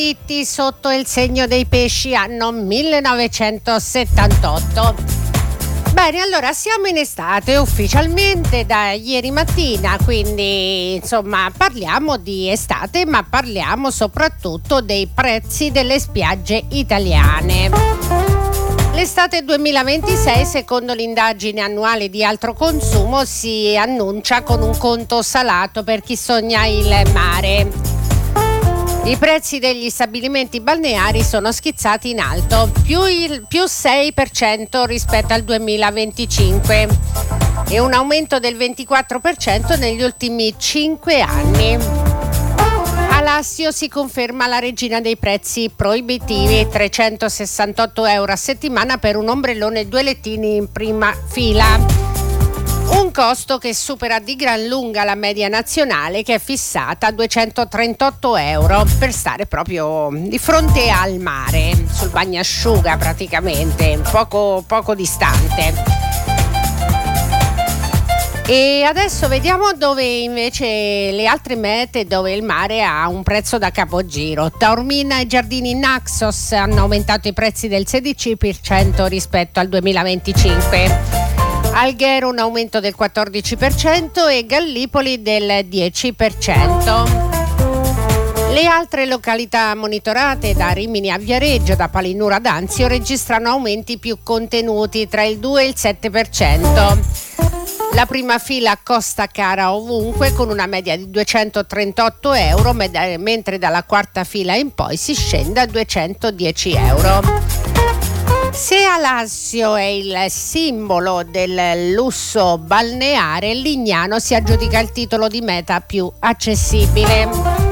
Sotto il segno dei pesci, anno 1978. Bene, allora siamo in estate ufficialmente da ieri mattina, quindi insomma parliamo di estate, ma parliamo soprattutto dei prezzi delle spiagge italiane. L'estate 2026, secondo l'indagine annuale di Altro Consumo, si annuncia con un conto salato per chi sogna il mare. I prezzi degli stabilimenti balneari sono schizzati in alto, più 6% rispetto al 2025 e un aumento del 24% negli ultimi 5 anni. A Lassio si conferma la regina dei prezzi proibitivi, 368 euro a settimana per un ombrellone e 2 lettini in prima fila. Un costo che supera di gran lunga la media nazionale, che è fissata a 238 euro per stare proprio di fronte al mare, sul bagnasciuga praticamente, poco distante. E adesso vediamo dove invece le altre mete dove il mare ha un prezzo da capogiro. Taormina e Giardini Naxos hanno aumentato i prezzi del 16% rispetto al 2025. Alghero un aumento del 14% e Gallipoli del 10%. Le altre località monitorate, da Rimini a Viareggio, da Palinuro ad Anzio, registrano aumenti più contenuti tra il 2 e il 7%. La prima fila costa cara ovunque, con una media di 238 euro, mentre dalla quarta fila in poi si scende a 210 euro. Se Alassio è il simbolo del lusso balneare, Lignano si aggiudica il titolo di meta più accessibile.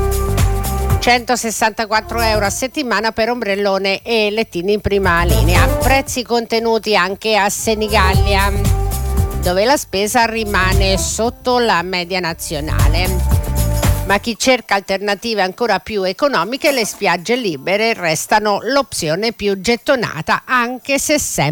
164 euro a settimana per ombrellone e lettini in prima linea. Prezzi contenuti anche a Senigallia, dove la spesa rimane sotto la media nazionale. Ma chi cerca alternative ancora più economiche, le spiagge libere restano l'opzione più gettonata, anche se sempre